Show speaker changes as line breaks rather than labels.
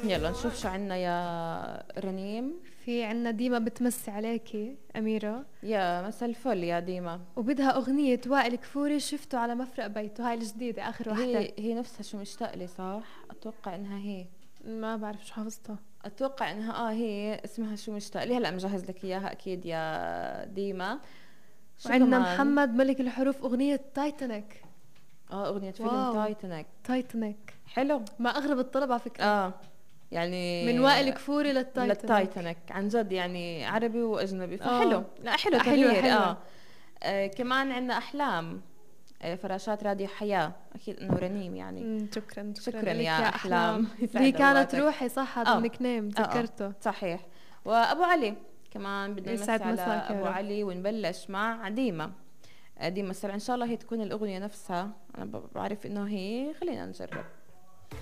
يلا نشوف شو عنا يا رنيم.
في عنا ديما بتمسي عليكي أميرة.
يا مساء الفل يا ديما.
وبدها أغنية وائل كفوري شفته على مفرق بيته، هاي الجديدة آخر واحدة.
هي نفسها شو مشتاق لي، صح؟ اتوقع انها هي.
ما بعرف شو حافظتها.
اتوقع انها هي اسمها شو مشتاق لي. هلا مجهز لك اياها اكيد يا ديما. شو
وعندنا
كمان؟
محمد ملك الحروف أغنية تايتانيك.
اغنية فيلم
واو.
تايتانيك.
تايتانيك
حلو.
ما أغرب الطلب على فكرة.
يعني
من وائل كفوري
للتايتانيك عن جد، يعني عربي واجنبي، فحلو.
آه.
لا حلو
حلوة
تغيير.
حلوة.
كمان عندنا احلام. فراشات راديو حياة، اكيد انه رنيم يعني.
شكرا
شكرا
لك
يا احلام.
هي كانت
اوقاتك.
روحي، صح؟ هذا النيك نيم تذكرته.
صحيح. وابو علي كمان بدنا
يسعد
نمسي على
مساك يا
ابو
رب.
علي، ونبلش مع ديما. ديما سر ان شاء الله هي تكون الاغنيه نفسها. انا بعرف انه هي، خلينا نجرب.